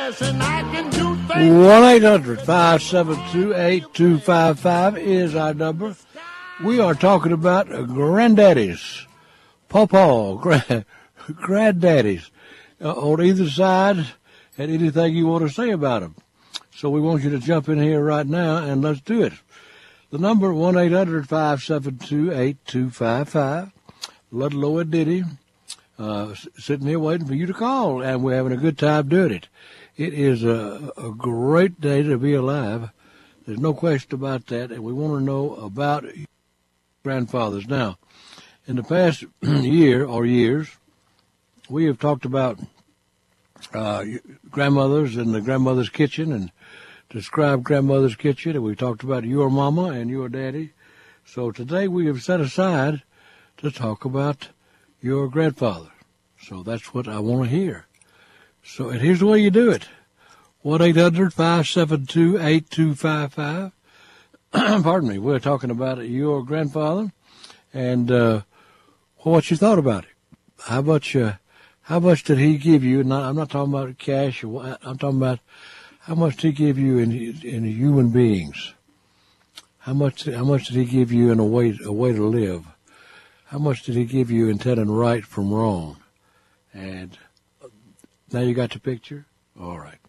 1-800-572-8255 is our number. We are talking about granddaddies, pawpaw, granddaddies on either side, and anything you want to say about them. So we want you to jump in here right now, and let's do it. The number, 1-800-572-8255. Ludlow and Diddy, sitting here waiting for you to call, and we're having a good time doing it. It is a great day to be alive. There's no question about that, and we want to know about grandfathers. Now, in the past year or years, we have talked about grandmothers and the grandmother's kitchen and described grandmother's kitchen, and we talked about your mama and your daddy. So today we have set aside to talk about your grandfather. So that's what I want to hear. So, and here's the way you do it. 1-800-572-8255. Pardon me. We're talking about your grandfather and what you thought about it. How much did he give you? I'm not talking about cash. I'm talking about how much did he give you in human beings? How much did he give you in a way to live? How much did he give you in telling right from wrong? And now you got the picture? All right.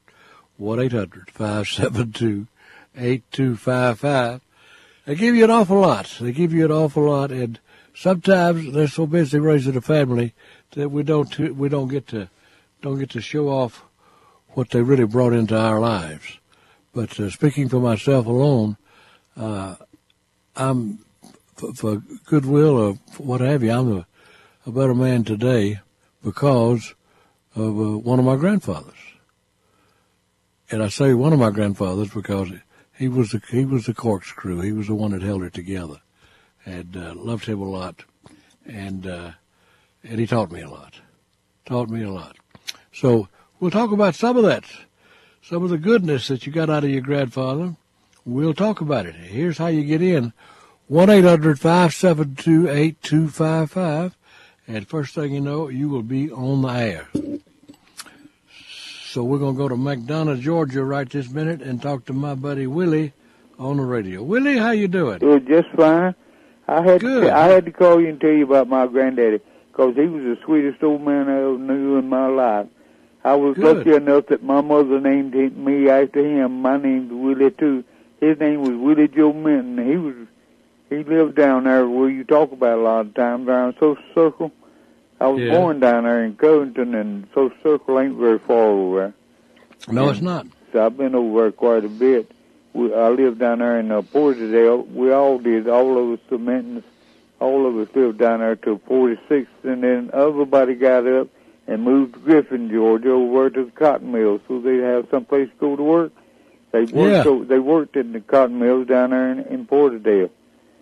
1-800-572-8255. They give you an awful lot. And sometimes they're so busy raising a family that we don't get to show off what they really brought into our lives. But speaking for myself alone, I'm for goodwill or what have you. I'm a better man today because of one of my grandfathers. And I say one of my grandfathers because he was the corkscrew. He was the one that held it together, and loved him a lot, and he taught me a lot. So we'll talk about some of that, some of the goodness that you got out of your grandfather. We'll talk about it. Here's how you get in: 1-800-572-8255, and first thing you know, you will be on the air. So we're going to go to McDonough, Georgia right this minute and talk to my buddy Willie on the radio. Willie, how you doing? Doing just fine. I had to call you and tell you about my granddaddy because he was the sweetest old man I ever knew in my life. I was lucky enough that my mother named me after him. My name's Willie, too. His name was Willie Joe Minton. He lived down there where you talk about a lot of times, around Social Circle. I was born down there in Covington, and Social Circle ain't very far over there. No, it's not. So I've been over there quite a bit. I lived down there in Porterdale. We all did. All of us, the Mintons, all of us lived down there till 46th, and then everybody got up and moved to Griffin, Georgia, over to the cotton mills, so they'd have someplace to go to work. They worked in the cotton mills down there in Porterdale.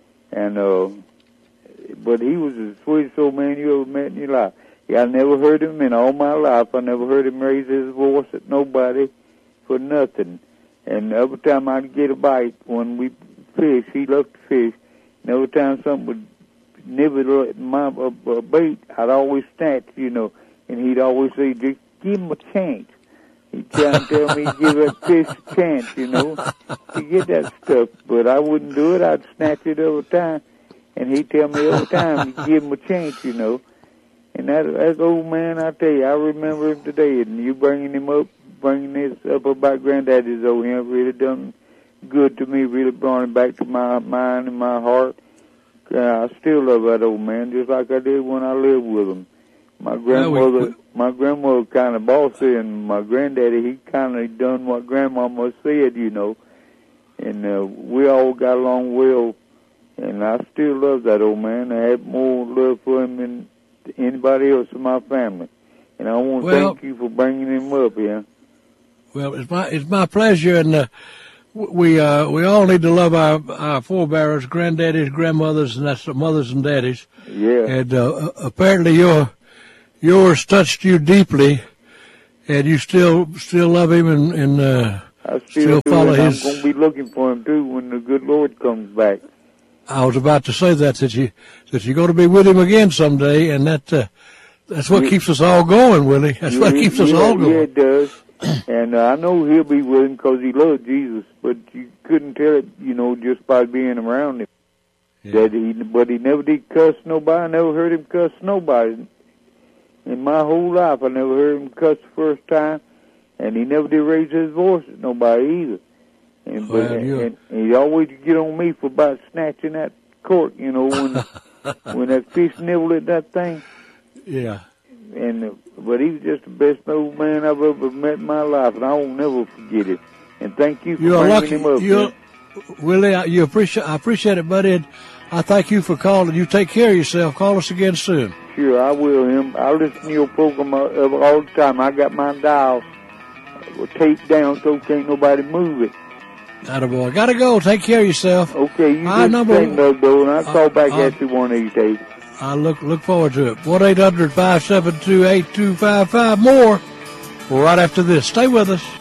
And but he was the sweetest old man you ever met in your life. I never heard him in all my life. I never heard him raise his voice at nobody for nothing. And every time I'd get a bite when we fish, he loved to fish. And every time something would nibble at my bait, I'd always snatch, and he'd always say, just give him a chance. He'd try and tell me to give that fish a chance, to get that stuff. But I wouldn't do it. I'd snatch it every time. And he'd tell me every time to give him a chance, And that old man, I tell you, I remember him today. And you bringing this up about granddaddy's old him really done good to me, really brought him back to my mind and my heart. I still love that old man, just like I did when I lived with him. My grandmother kind of bossy, and my granddaddy, he kind of done what grandmama said, And we all got along well. And I still love that old man. I have more love for him than anybody else in my family. And I want to thank you for bringing him up here. Well, it's my pleasure, and we all need to love our forebears, granddaddies, grandmothers, and that's mothers and daddies. Yeah. And apparently yours touched you deeply, and you still love him, and I still follow his. his. I'm going to be looking for him too when the good Lord comes back. I was about to say that you're going to be with him again someday, and that's what keeps us all going, Willie. That's what keeps us all going. Yeah, it does. And I know he'll be with him because he loved Jesus, but you couldn't tell it, just by being around him. Yeah. But he never did cuss nobody. I never heard him cuss nobody. In my whole life, I never heard him cuss the first time, and he never did raise his voice at nobody either. And he always get on me for about snatching that cork, when when that fish nibbled at that thing. Yeah. But he was just the best old man I've ever met in my life, and I won't never forget it. And thank you for bringing him up. Willie, I appreciate it, buddy. And I thank you for calling. You take care of yourself. Call us again soon. Sure, I will. I listen to your program all the time. I got my dial taped down so can't nobody move it. Attaboy. Gotta go. Take care of yourself. Okay, you just sing though, and I'll call back at you one of these days. I look forward to it. 1-800-572-8255. More right after this. Stay with us.